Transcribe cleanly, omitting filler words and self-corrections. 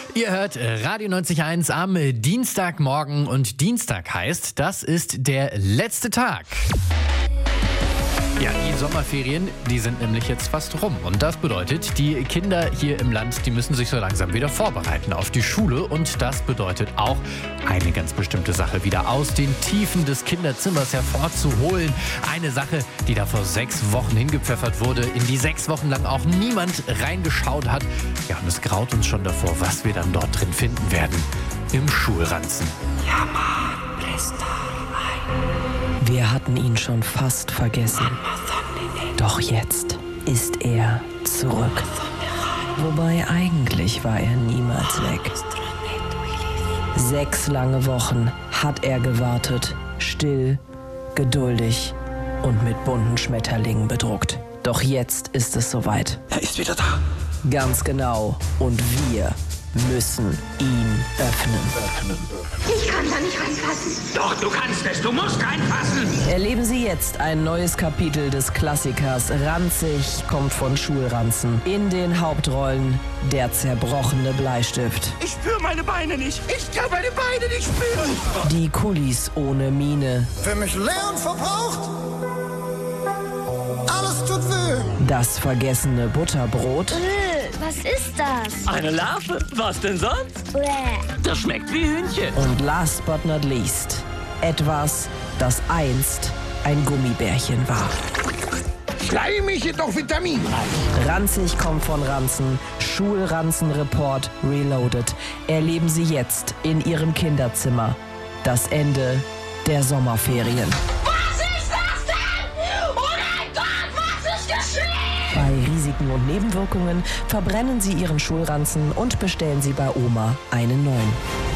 Ihr hört Radio 90.1 am Dienstagmorgen und Dienstag heißt, das ist der letzte Tag. Ja, die Sommerferien, die sind nämlich jetzt fast rum. Und das bedeutet, die Kinder hier im Land, die müssen sich so langsam wieder vorbereiten auf die Schule. Und das bedeutet auch eine ganz bestimmte Sache wieder aus den Tiefen des Kinderzimmers hervorzuholen. Eine Sache, die da vor 6 Wochen hingepfeffert wurde, in die 6 Wochen lang auch niemand reingeschaut hat. Ja, und es graut uns schon davor, was wir dann dort drin finden werden. Im Schulranzen. Ja, Mann, wir hatten ihn schon fast vergessen. Doch jetzt ist er zurück. Wobei eigentlich war er niemals weg. 6 lange Wochen hat er gewartet, still, geduldig und mit bunten Schmetterlingen bedruckt. Doch jetzt ist es soweit. Er ist wieder da. Ganz genau. Und wir müssen ihn öffnen. Ich kann da nicht reinpassen. Doch, du kannst es. Du musst reinpassen. Erleben Sie jetzt ein neues Kapitel des Klassikers Ranzig kommt von Schulranzen. In den Hauptrollen der zerbrochene Bleistift. Ich spüre meine Beine nicht. Ich kann meine Beine nicht spüren. Die Kulis ohne Miene. Für mich leer und verbraucht. Alles tut weh. Das vergessene Butterbrot. Was ist das? Eine Larve? Was denn sonst? Bäh. Das schmeckt wie Hühnchen. Und last but not least, etwas, das einst ein Gummibärchen war. Schleimig, jedoch vitaminreich. Ranzig kommt von Ranzen. Schulranzen-Report Reloaded. Erleben Sie jetzt in Ihrem Kinderzimmer das Ende der Sommerferien. Was ist das denn? Oh mein Gott, was ist geschehen? Bei Risiken und Nebenwirkungen verbrennen Sie Ihren Schulranzen und bestellen Sie bei Oma einen neuen.